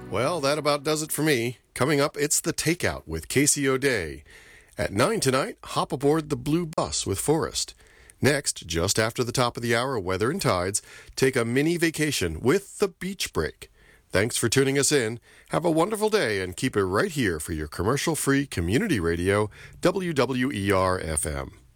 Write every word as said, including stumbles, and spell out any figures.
Well, that about does it for me. Coming up, it's The Takeout with Casey O'Day. At nine tonight, hop aboard the Blue Bus with Forrest. Next, just after the top of the hour, Weather and Tides, take a mini vacation with the Beach Break. Thanks for tuning us in. Have a wonderful day and keep it right here for your commercial-free community radio, W W E R F M.